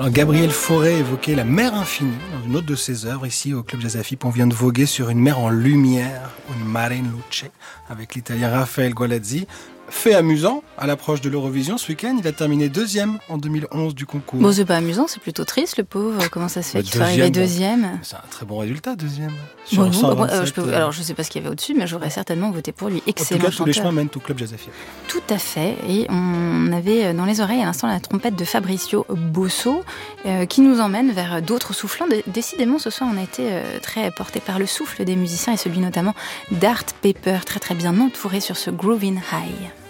Alors, Gabriel Fauré évoquait la mer infinie dans une autre de ses œuvres. Ici, au Club Jazz AFIP, on vient de voguer sur une mer en lumière, une mare in luce, avec l'italien Raphaël Gualazzi. Fait amusant, à l'approche de l'Eurovision, ce week-end, il a terminé 2e en 2011 du concours. Bon, c'est pas amusant, c'est plutôt triste, le pauvre. Comment ça se fait qu'il soit arrivé 2e? C'est un très bon résultat, 2e. Alors, je sais pas ce qu'il y avait au-dessus, mais j'aurais certainement voté pour lui. Excellent chanteur. En tout cas, chanteur. tous les chemins mènent au Club Jazz AFIP. Tout à fait. Et on avait dans les oreilles à l'instant la trompette de Fabrizio Bosso, qui nous emmène vers d'autres soufflants. Décidément, ce soir, on a été très porté par le souffle des musiciens et celui notamment d'Art Pepper, très très bien entouré sur ce Groovin' High.